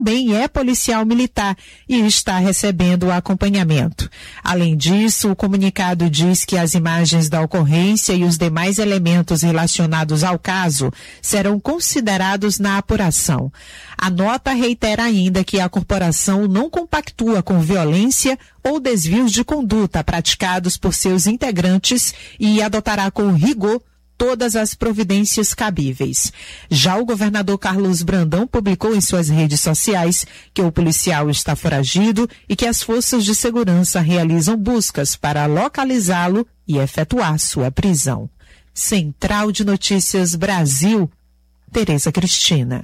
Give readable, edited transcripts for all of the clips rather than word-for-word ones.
também é policial militar e está recebendo o acompanhamento. Além disso, o comunicado diz que as imagens da ocorrência e os demais elementos relacionados ao caso serão considerados na apuração. A nota reitera ainda que a corporação não compactua com violência ou desvios de conduta praticados por seus integrantes e adotará com rigor todas as providências cabíveis. Já o governador Carlos Brandão publicou em suas redes sociais que o policial está foragido e que as forças de segurança realizam buscas para localizá-lo e efetuar sua prisão. Central de Notícias Brasil, Tereza Cristina.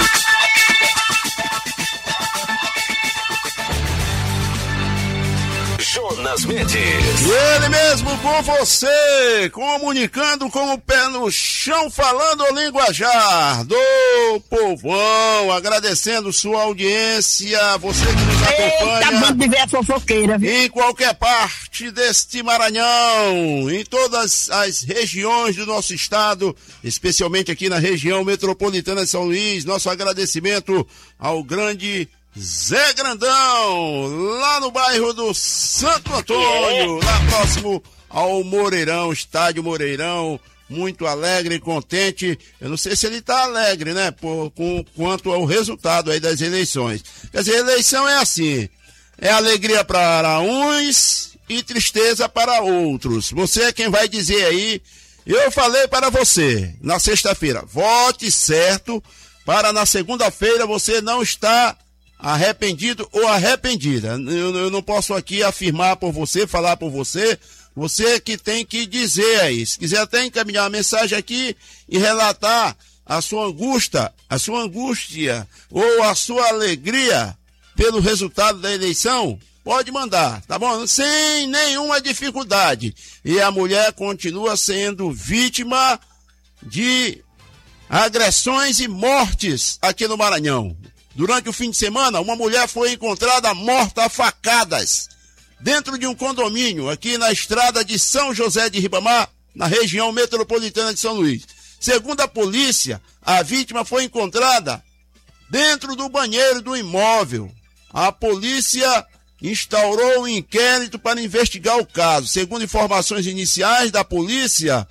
Jonas Mendes. Ele mesmo com você, comunicando com o pé no chão, falando o linguajar do povão, agradecendo sua audiência, você que nos acompanha. Tá bom de ver a fofoqueira, viu? Em qualquer parte deste Maranhão, em todas as regiões do nosso estado, especialmente aqui na região metropolitana de São Luís, nosso agradecimento ao grande Zé Grandão, lá no bairro do Santo Antônio, lá próximo ao Moreirão, estádio Moreirão, muito alegre e contente. Eu não sei se ele tá alegre, né, quanto ao resultado aí das eleições. Quer dizer, eleição é assim, é alegria para uns e tristeza para outros. Você é quem vai dizer aí. Eu falei para você, na sexta-feira, vote certo, para na segunda-feira você não estar arrependido ou arrependida. Eu não posso aqui afirmar por você, falar por você. Você que tem que dizer aí. Se quiser até encaminhar uma mensagem aqui e relatar a sua angústia ou a sua alegria pelo resultado da eleição, pode mandar, tá bom? Sem nenhuma dificuldade. E a mulher continua sendo vítima de agressões e mortes aqui no Maranhão. Durante o fim de semana, uma mulher foi encontrada morta a facadas dentro de um condomínio aqui na estrada de São José de Ribamar, na região metropolitana de São Luís. Segundo a polícia, a vítima foi encontrada dentro do banheiro do imóvel. A polícia instaurou um inquérito para investigar o caso. Segundo informações iniciais da polícia,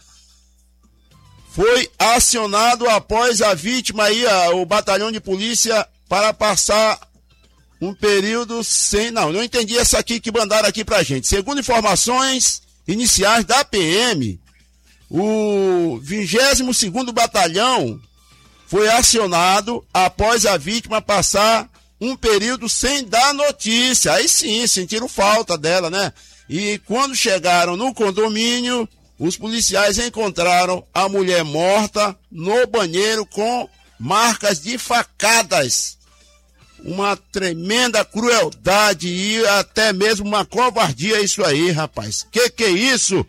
foi acionado após a vítima aí, o batalhão de polícia, para passar um período sem... Não entendi essa aqui que mandaram aqui pra gente. Segundo informações iniciais da PM, o 22º Batalhão foi acionado após a vítima passar um período sem dar notícia. Aí sim, sentiram falta dela, né? E quando chegaram no condomínio, os policiais encontraram a mulher morta no banheiro com marcas de facadas. Uma tremenda crueldade e até mesmo uma covardia isso aí, rapaz. Que é isso?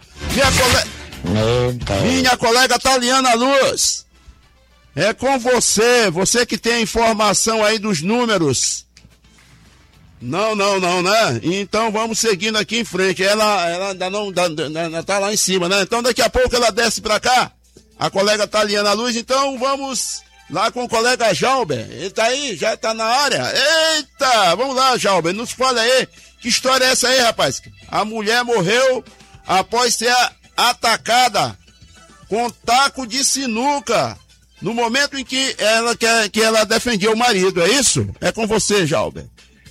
Minha colega Taliana Luz, é com você que tem a informação aí dos números. Não, né? Então vamos seguindo aqui em frente. Ela ainda não tá lá em cima, né? Então daqui a pouco ela desce pra cá, a colega Taliana Luz. Então vamos lá com o colega Jalber. Ele tá aí, já tá na área. Eita, vamos lá, Jalber, nos fala aí, que história é essa aí, rapaz? A mulher morreu após ser atacada com taco de sinuca no momento em que ela defendia o marido, é isso? É com você, Jalber.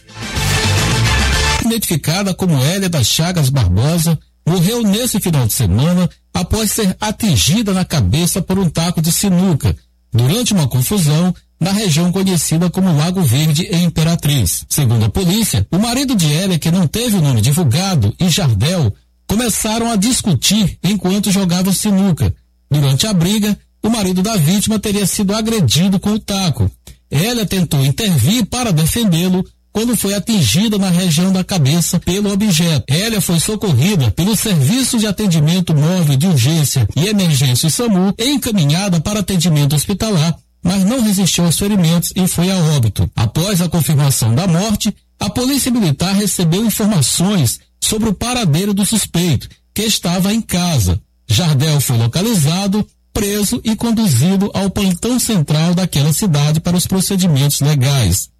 Identificada como Hélia das Chagas Barbosa, morreu nesse final de semana após ser atingida na cabeça por um taco de sinuca, durante uma confusão na região conhecida como Lago Verde, em Imperatriz. Segundo a polícia, o marido de Hélia, que não teve o nome divulgado, e Jardel, começaram a discutir enquanto jogavam sinuca. Durante a briga, o marido da vítima teria sido agredido com o taco. Hélia tentou intervir para defendê-lo quando foi atingida na região da cabeça pelo objeto. Hélia foi socorrida pelo Serviço de Atendimento Móvel de Urgência e Emergência SAMU e encaminhada para atendimento hospitalar, mas não resistiu aos ferimentos e foi a óbito. Após a confirmação da morte, a Polícia Militar recebeu informações sobre o paradeiro do suspeito, que estava em casa. Jardel foi localizado, preso e conduzido ao plantão central daquela cidade para os procedimentos legais.